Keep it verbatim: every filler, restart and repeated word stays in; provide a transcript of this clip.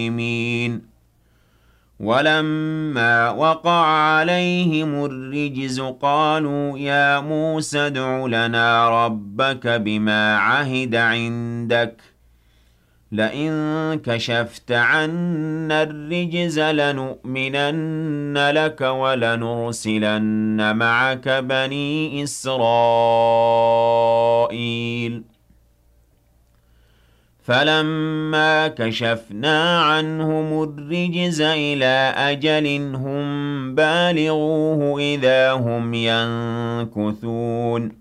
وَلَمَّا وَقَعَ عَلَيْهِمُ الرِّجْزُ قَالُوا يَا مُوسَى ادْعُ لَنَا رَبَّكَ بِمَا عَهِدَ عِندَكَ لَئِن كَشَفْتَ عَنَّا الرِّجْزَ لَنُؤْمِنَنَّ لَكَ وَلَنُرْسِلَنَّ مَعَكَ بَنِي إِسْرَائِيلَ فَلَمَّا كَشَفْنَا عَنْهُمُ الرِّجْزَ إِلَىٰ أَجَلٍ هُم بَالِغُوهُ إِذَا هُمْ يَنكُثُونَ